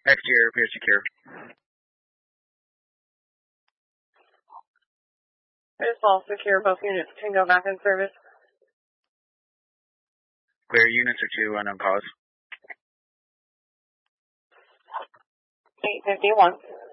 Exterior appears secure. It is all secure. Both units can go back in service. Clear units or 2 unknown cause. 851.